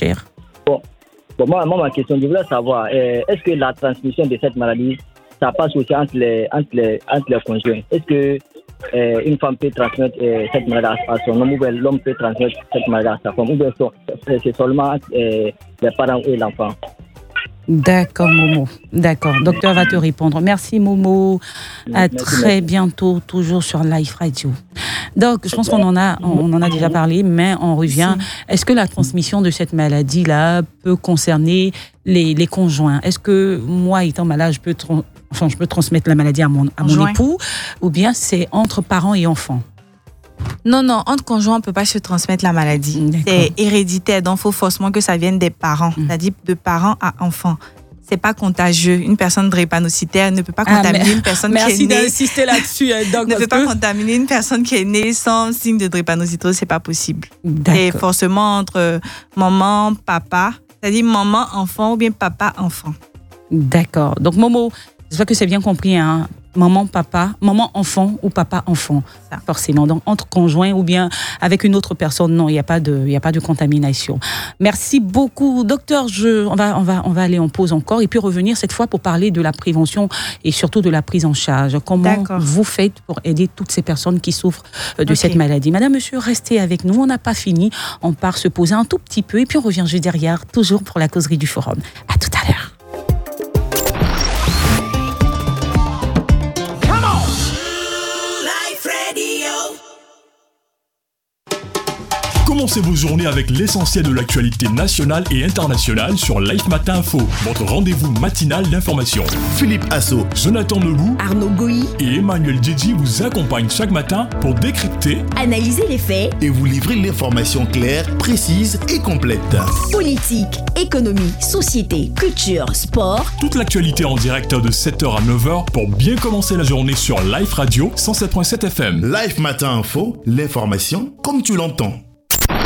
cher? Bon, moi, ma question, je voulais savoir, est-ce que la transmission de cette maladie, ça passe aussi entre les conjoints? Est-ce que une femme peut transmettre cette maladie à son homme, ou bien l'homme peut transmettre cette maladie à sa femme, ou bien c'est seulement les parents et l'enfant? D'accord, Momo. D'accord. Docteur va te répondre. Merci, Momo. Très bientôt, toujours sur Life Radio. Donc, je pense qu'on en a déjà parlé, mais on revient. Est-ce que la transmission de cette maladie-là peut concerner les conjoints? Est-ce que moi, étant malade, je peux transmettre la maladie à mon époux, ou bien c'est entre parents et enfants? Non, entre conjoints, on ne peut pas se transmettre la maladie. D'accord. C'est héréditaire, donc il faut forcément que ça vienne des parents, c'est-à-dire de parents à enfants. C'est pas contagieux. Une personne drépanocytaire ne peut pas contaminer une personne qui est née. Merci d'insister là-dessus. Donc, ne peut pas contaminer une personne qui est née sans signe de drépanocytose, c'est pas possible. C'est forcément entre maman, papa, c'est-à-dire maman, enfant ou bien papa, enfant. D'accord. Donc, Momo, j'espère que c'est bien compris, hein. Maman, papa, maman, enfant ou papa, enfant. Ça. Forcément. Donc, entre conjoints ou bien avec une autre personne, non, il n'y a pas de contamination. Merci beaucoup. Docteur, on va aller en pause encore et puis revenir cette fois pour parler de la prévention et surtout de la prise en charge. Comment vous faites pour aider toutes ces personnes qui souffrent de cette maladie? Madame, monsieur, restez avec nous. On n'a pas fini. On part se poser un tout petit peu et puis on revient juste derrière, toujours pour la causerie du forum. À tout à l'heure. Commencez vos journées avec l'essentiel de l'actualité nationale et internationale sur Life Matin Info, votre rendez-vous matinal d'information. Philippe Asso, Jonathan Nebou, Arnaud Goyi et Emmanuel Djedji vous accompagnent chaque matin pour décrypter, analyser les faits et vous livrer l'information claire, précise et complète. Politique, économie, société, culture, sport. Toute l'actualité en direct de 7h à 9h pour bien commencer la journée sur Life Radio 107.7 FM. Life Matin Info, l'information comme tu l'entends.